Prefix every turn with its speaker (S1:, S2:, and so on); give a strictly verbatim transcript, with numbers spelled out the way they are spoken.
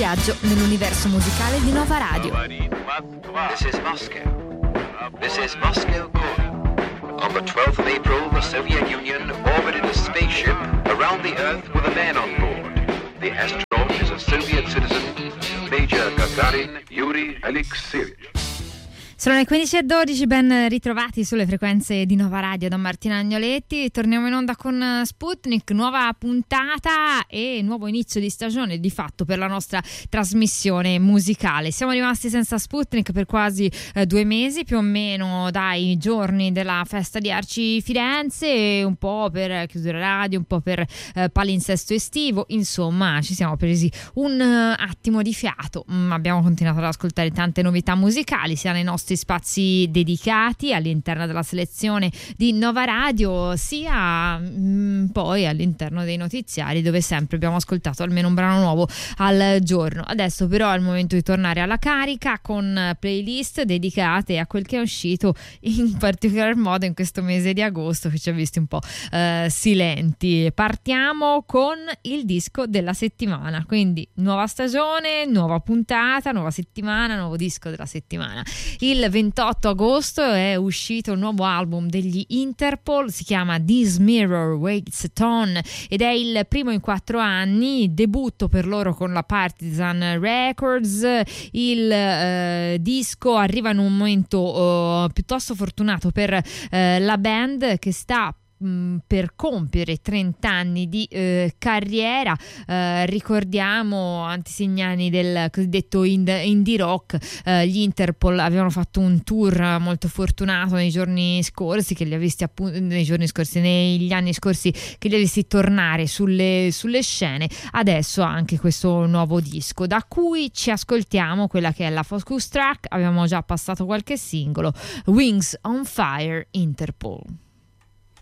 S1: viaggio nell'universo musicale di Nova Radio.
S2: This is Moscow. This is Moscow calling. On the twelfth of April, the Soviet Union orbited a spaceship around the Earth with a man on board. The astronaut is a Soviet citizen, Major Gagarin Yuri Alexeyevich.
S1: Sono le quindici e dodici, ben ritrovati sulle frequenze di Nova Radio da Martina Agnoletti. Torniamo in onda con Sputnik, nuova puntata e nuovo inizio di stagione di fatto per la nostra trasmissione musicale. Siamo rimasti senza Sputnik per quasi eh, due mesi, più o meno dai giorni della festa di Arci Firenze, un po' per chiudere radio, un po' per eh, palinsesto estivo. Insomma, ci siamo presi un uh, attimo di fiato, mm, abbiamo continuato ad ascoltare tante novità musicali sia nei nostri spazi dedicati all'interno della selezione di Nova Radio, sia mh, poi all'interno dei notiziari, dove sempre abbiamo ascoltato almeno un brano nuovo al giorno. Adesso però è il momento di tornare alla carica con playlist dedicate a quel che è uscito, in particolar modo in questo mese di agosto che ci ha visti un po' eh, silenti. Partiamo con il disco della settimana, quindi nuova stagione, nuova puntata, nuova settimana, nuovo disco della settimana. Il ventotto agosto è uscito il nuovo album degli Interpol, si chiama This Mirror Waits Tone ed è il primo in quattro anni, debutto per loro con la Partisan Records. Il eh, disco arriva in un momento eh, piuttosto fortunato per eh, la band, che sta per compiere trenta anni di eh, carriera. Eh, ricordiamo antesignani del cosiddetto indie rock. Eh, gli Interpol avevano fatto un tour molto fortunato nei giorni scorsi, che li ha visti appunto nei giorni scorsi, negli anni scorsi, che li ha visti tornare sulle, sulle scene. Adesso anche questo nuovo disco, da cui ci ascoltiamo quella che è la focus track. Abbiamo già passato qualche singolo, Wings on Fire, Interpol.